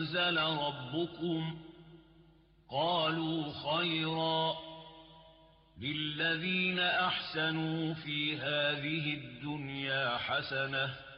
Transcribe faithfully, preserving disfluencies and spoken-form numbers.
أنزل ربكم؟ قالوا خيرا. للذين أحسنوا في هذه الدنيا حسنة